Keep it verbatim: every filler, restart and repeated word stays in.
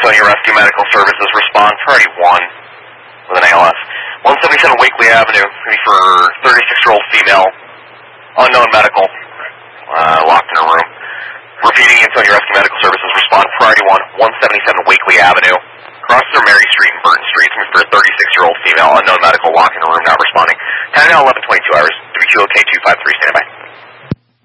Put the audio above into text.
Antonio Rescue Medical Services, respond priority one with an A L S. one seventy-seven Wakely Avenue, going to be for thirty-six-year-old female, unknown medical, uh, locked in a room. Repeating, Antonio Rescue Medical Services, respond priority one, one seventy-seven Wakely Avenue, across through Mary Street and Burton Street, going to be for a thirty-six-year-old female, unknown medical, locked in a room, not responding. ten now, eleven twenty-two hours, W Q O K two five three, stand by.